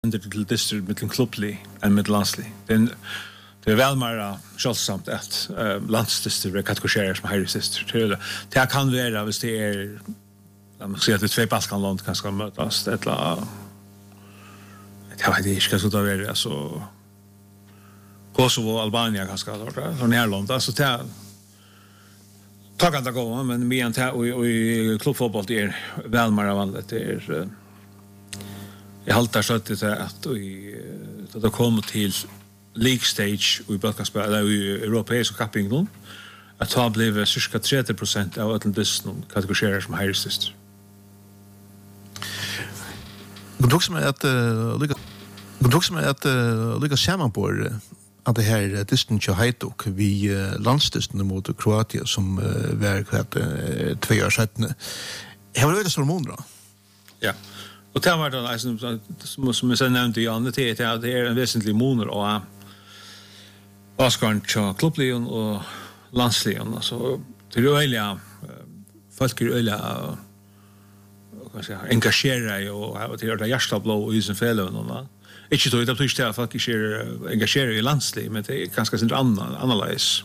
till distrikt mellan klubbli än med landsli. Det är väl mer självsamt att landsdistrikt kategoriseras som Harry Sister. Det kan vara hvis det är man ska säga att det två Balkanland kan ska mötas eller jag vet inte ska det vara så Kosovo Albania kan ska då från Nederländerna så det kan det gå men mer än det och i klubbfotboll det är väl mer vanligt det är jag haltar så att det kommer till League stage i Balkanspel eller i europeisk kapping att ta blev cirka 30% av atlantismen kategoriseras som Harry Sister. Det också med att lycka samman på att det här distance och Hajduk vi landsdisten mot Kroatien som var 2 år sedan. Här var det så många. Ja. Och det var det som jag nämnde i andra det är en väsentlig månad och Oscar och klubblejon och landslejon alltså till öliga folk öliga vad ska jag engagera och till det hjärtablå i sin fällen och inte så det betyder att folk är engagerade i landslig men det är ganska sin analys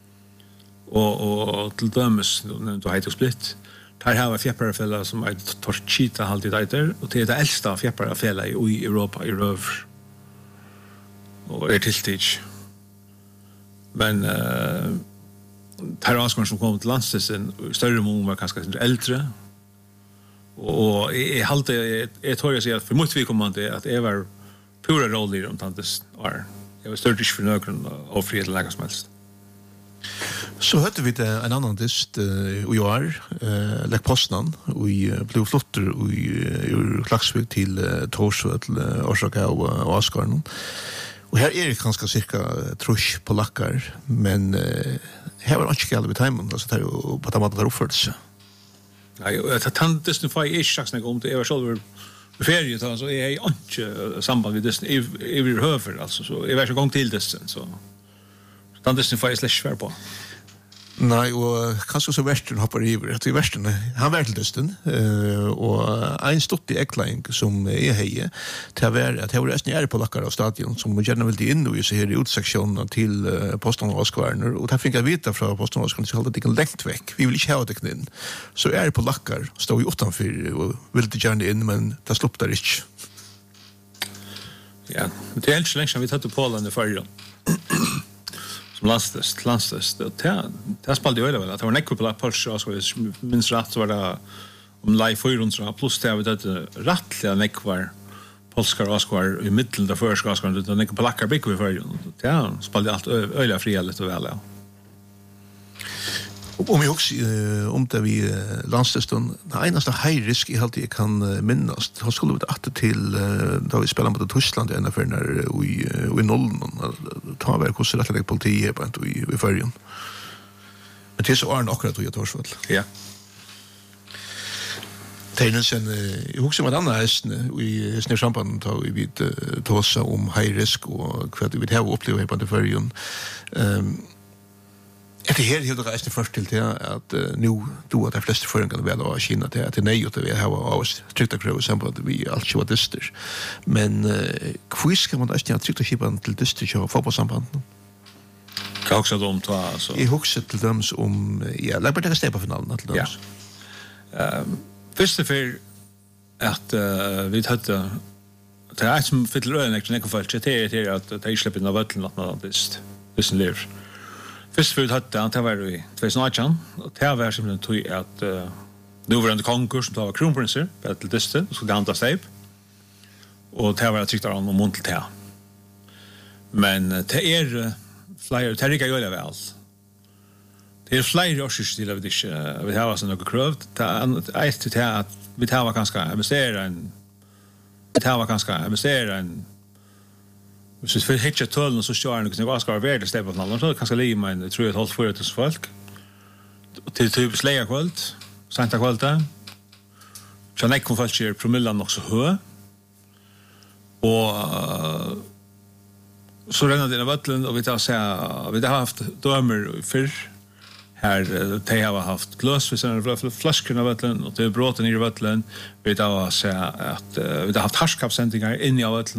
och till dömes när du heter split här har vi fjäpparfälla som är torchita alltid där och det är det äldsta fjäpparfälla i Europa i röv och är tillstig men terraskorn som kom till landstesen större mån var ganska äldre och jag tror jag säger att för mycket vi kommer till att det var pura roll i de tantes är jag var större för någon och fri eller något som helst. Så hörde vi det en annan dist i år, Lek Postnan, och blev flotter ur Klaksvik till Torsvöld, Orsaka och Asgarden. Och här är det ganska cirka trusch på lackar, men här var det inte galt vid timern, alltså det är på att man har uppfört sig. Ja, jag tar Disney för är sagt om det är själv ferie så är jag inte samband med Disney över höver alltså så är jag så gång till Disney så dan Disney för är slash för på. Nej, och kanske så värsten hoppar över. Att i värsten, han var till Disney och en stort i Ekling som är heje till att det var resten är på lackar av stadion som gärna vill in och så här i utsektionen till Poston och Oskvarner och där fick jag veta från Poston och Oskvarner så hållde det en längt väck. Vi vill inte ha det in. Så är det på lackar, står ju utanför och vill det gärna in men det sluppar inte. Ja, det är inte så länge sedan vi tatt på Polen i förra. Som landstest. Det spelade ju väl att det var nekko på Porsche så minst rätt så var det om live 400 plus det var det rättliga nekkvar polskar och skvar i mitten där förskar det nekko på lackar big vi för. Ja, spelade allt öliga frihet och väl. Ja. Om jag också om det vi landstesten det enaste high risk i allt jag kan minnas har skulle vi att till då vi spelar mot Tyskland ända för när i nollen ta väl kostar det politi på i förrjun. Men det är så är akkurat i Torsvall. Ja. Sen jag också med andra hästen i snösamband tar vi vid tossa om high risk och vad vi har upplevt på det förrjun. Det här är det resten först till det att nu då att de flesta förringarna väl av Kina det är nej att vi har oss tryckta krav exempel att vi allt så dyster. Men quiz kan man nästan tryckta skipan till dyster och fotbollssamband. Kan också de ta så. I huset till dem om ja, lägg bara stäpa finalen till dem. Ja. Först för att vi hade det är som för till ölen jag kan det att det släpper av vatten att man det lever. Först för att det var i 2018 och det var simpelthen tog att nuvarande konkurs som var kronprinser till Disney och skulle handla stäp och det var tyckte han om montel till. Men det är flyer det är ju väl. Det är flyer också till av det vi har såna krav det är att vi tar ganska investera en så för hitcha tullen så står det något ska vara det stäppa från alla så kanske lägga mig tror jag håll för det folk till typ släga kväll Santa kväll så när kom folk promillan också hö och så redan det vatten och vi tar så vi har haft dömer för här de har haft glas för såna flaskorna vatten och det är bråten i vatten vi tar så att vi har haft harskapssändningar in i vatten